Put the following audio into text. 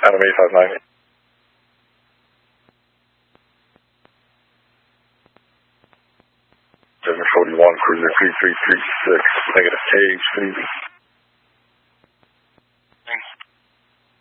Adam 859. 741, cruiser 3336, negative K, please.